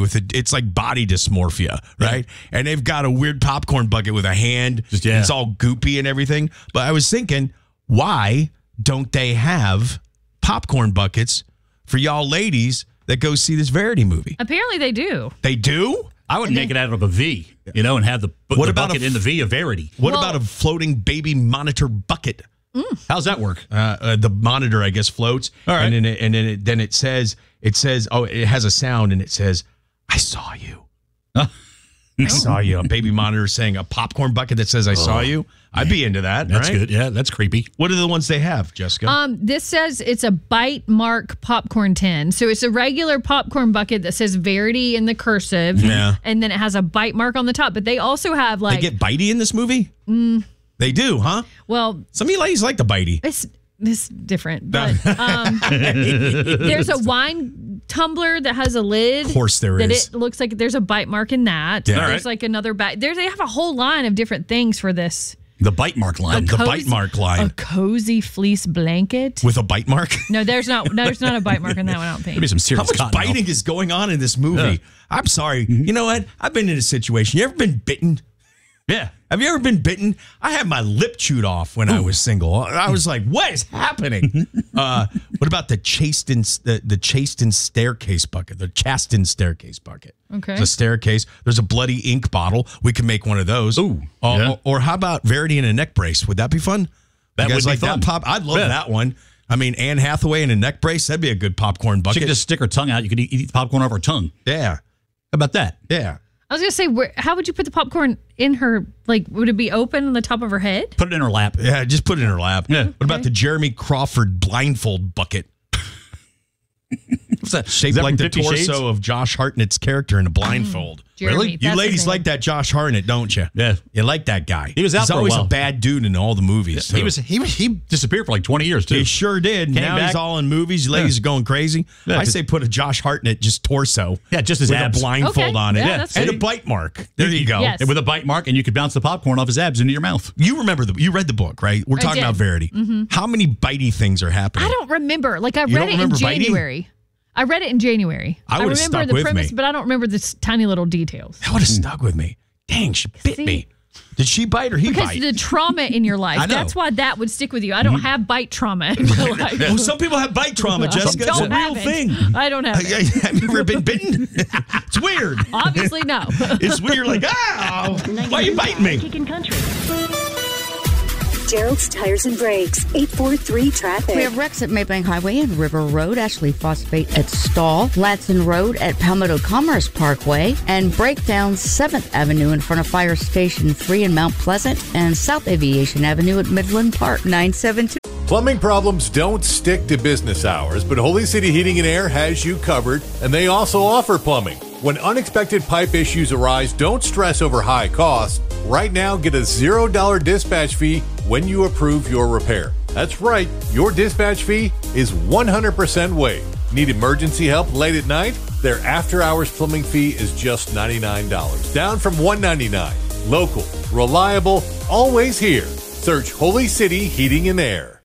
with it. It's like body dysmorphia, right? Yeah. And they've got a weird popcorn bucket with a hand. It's all goopy and everything. But I was thinking, why don't they have popcorn buckets for y'all ladies that go see this Verity movie? Apparently they do. They do? I would make it out of a V, and have the bucket in the V of Verity. What about a floating baby monitor bucket? How's that work? The monitor, I guess, floats. All right. And then it says, oh, it has a sound, and it says, I saw you. I saw you. A baby monitor saying a popcorn bucket that says, I saw you. I'd be into that. That's right? good. Yeah, that's creepy. What are the ones they have, Jessica? This says it's a Bite Mark popcorn tin. So it's a regular popcorn bucket that says Verity in the cursive. Yeah. And then it has a bite mark on the top. But they also have They get bitey in this movie? They do, huh? Well, some of you ladies like the bitey. It's different. But there's a wine tumbler that has a lid. Of course there is. It looks like there's a bite mark in that. Yeah. There's like another bite. They have a whole line of different things for this. The bite mark line. The bite mark line. A cozy fleece blanket. With a bite mark? No, there's not a bite mark on that one, I don't think. Maybe some serious How much biting is going on in this movie? Yeah. I'm sorry. You know what? I've been in a situation. You ever been bitten? Yeah. Have you ever been bitten? I had my lip chewed off when I was single. I was like, what is happening? What about the Chasten staircase bucket? The Chasten staircase bucket. Okay. The staircase. There's a bloody ink bottle. We can make one of those. Ooh. Yeah. Or how about Verity in a neck brace? Would that be fun? That would be like fun. That I'd love that one. I mean, Anne Hathaway in a neck brace. That'd be a good popcorn bucket. She could just stick her tongue out. You could eat the popcorn off her tongue. Yeah. How about that? Yeah. I was going to say, how would you put the popcorn in her? Like, would it be open on the top of her head? Put it in her lap. Yeah, just put it in her lap. Yeah. What about the Jeremy Crawford blindfold bucket? What's that? Shaped like the torso of Josh Hartnett's character in a blindfold. Jeremy, Really? You ladies like that Josh Hartnett, don't you? Yeah. You like that guy. He was out He's for a always while. a bad dude in all the movies. He disappeared for like 20 years, too. He sure did. Came Now back. he's all in movies. You ladies are going crazy. Yeah, I say put a Josh Hartnett just torso. Yeah, just his with abs. a blindfold Okay. on it. Yeah, that's and good. a bite mark. There you go. Yes. And with a bite mark, and you could bounce the popcorn off his abs into your mouth. You remember you read the book, right? We're talking did. about Verity. How many bitey things are happening? I don't remember. Like, I You read don't it in remember Bitey? January. I read it in January. I would've remember stuck the with premise, me. but I don't remember the tiny little details. That would have stuck with me. Dang, she bit me. Did she bite or he Because bite? the trauma in your life. I know. That's why that would stick with you. I don't have bite trauma in my life. Well, some people have bite trauma, Jessica. It's a Don't real have it. thing. I don't have it. Have you ever been bitten? It's weird. Obviously, no. It's when you're like, ow, why are you biting me? Kicking Country. Gerald's Tires and Brakes, 843 traffic. We have wrecks at Maybank Highway and River Road, Ashley Phosphate at Stall, Ladson Road at Palmetto Commerce Parkway, and breakdowns 7th Avenue in front of Fire Station 3 in Mount Pleasant, and South Aviation Avenue at Midland Park, 972. Plumbing problems don't stick to business hours, but Holy City Heating and Air has you covered, and they also offer plumbing. When unexpected pipe issues arise, don't stress over high costs. Right now, get a $0 dispatch fee when you approve your repair. That's right, your dispatch fee is 100% waived. Need emergency help late at night? Their after-hours plumbing fee is just $99, down from $199. Local, reliable, always here. Search Holy City Heating and Air.